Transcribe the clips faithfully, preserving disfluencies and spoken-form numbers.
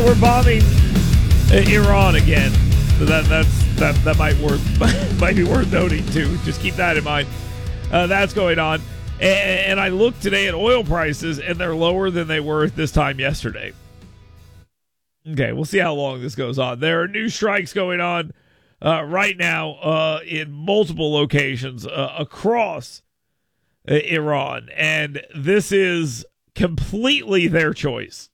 we're bombing uh, Iran again. So that that's that that might worth might be worth noting too. Just keep that in mind. Uh, that's going on. And, and I looked today at oil prices, and they're lower than they were at this time yesterday. Okay, we'll see how long this goes on. There are new strikes going on uh, right now uh, in multiple locations uh, across uh, Iran, and this is completely their choice.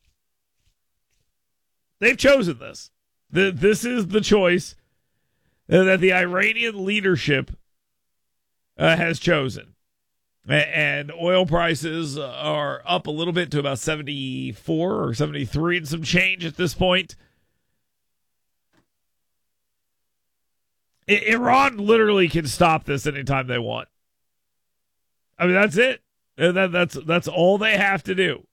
They've chosen this. The, this is the choice uh, that the Iranian leadership uh, has chosen. And oil prices are up a little bit to about seventy-four or seventy-three and some change at this point. I- Iran literally can stop this anytime they want. I mean, that's it. That, that's, that's all they have to do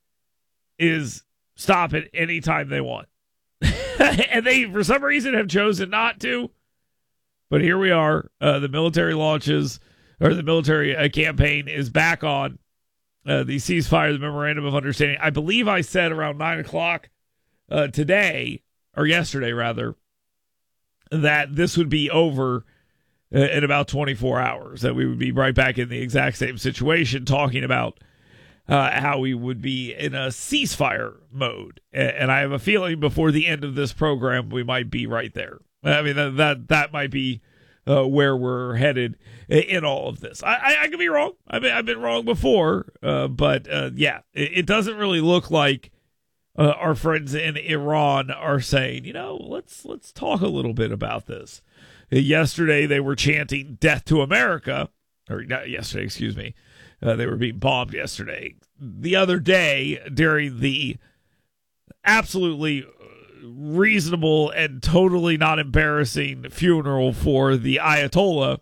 is stop it anytime they want. And they, for some reason, have chosen not to. But here we are. Uh, the military launches... or the military uh, campaign is back on uh, the ceasefire, the memorandum of understanding. I believe I said around nine o'clock uh, today, or yesterday rather, that this would be over uh, in about twenty-four hours, that we would be right back in the exact same situation talking about uh, how we would be in a ceasefire mode. And I have a feeling before the end of this program, we might be right there. I mean, that that, that might be Uh, where we're headed in all of this. I, I, I could be wrong. I've been, I've been wrong before, uh, but uh, yeah, it, it doesn't really look like uh, our friends in Iran are saying, you know, let's let's talk a little bit about this. Uh, yesterday, they were chanting "Death to America," or not yesterday, excuse me. Uh, they were being bombed yesterday. The other day, during the absolutely reasonable and totally not embarrassing funeral for the Ayatollah,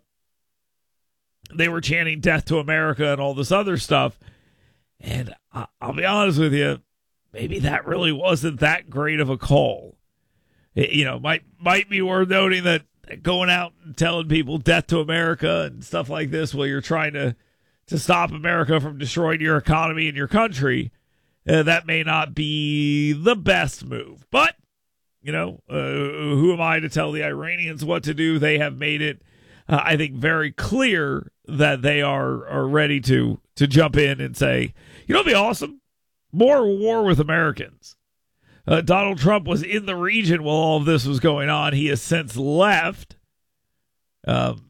they were chanting "Death to America" and all this other stuff. And I- I'll be honest with you, maybe that really wasn't that great of a call. It, you know, might might be worth noting that going out and telling people "Death to America" and stuff like this while you're trying to to stop America from destroying your economy and your country, uh, that may not be the best move. But you know, uh, who am I to tell the Iranians what to do? They have made it, uh, I think, very clear that they are, are ready to to jump in and say, you know, it'd be awesome. More war with Americans. Uh, Donald Trump was in the region while all of this was going on. He has since left. Um,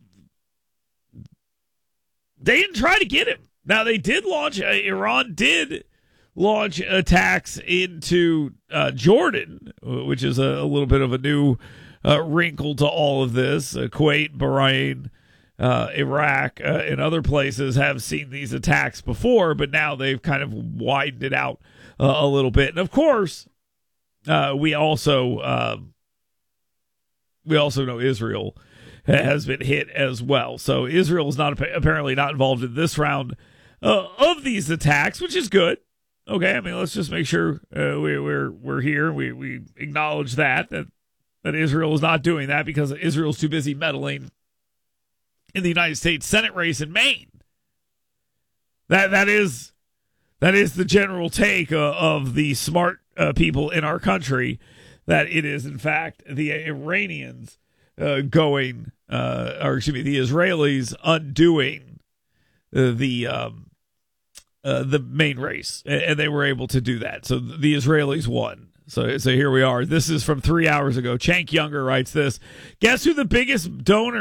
they didn't try to get him. Now, they did launch, uh, Iran did launch attacks into uh, Jordan, which is a, a little bit of a new uh, wrinkle to all of this. Uh, Kuwait, Bahrain, uh, Iraq, uh, and other places have seen these attacks before, but now they've kind of widened it out uh, a little bit. And of course, uh, we also um, we also know Israel has been hit as well. So Israel is not apparently not involved in this round uh, of these attacks, which is good. Okay, I mean, let's just make sure uh, we, we're we're here. We we acknowledge that that that Israel is not doing that because Israel's too busy meddling in the United States Senate race in Maine. That that is that is the general take uh, of the smart uh, people in our country, that it is in fact the Iranians uh, going, uh, or excuse me, the Israelis undoing uh, the. Um, Uh, the main race, and they were able to do that. So the Israelis won. So so here we are. This is from three hours ago. Cenk Younger writes this. Guess who the biggest donor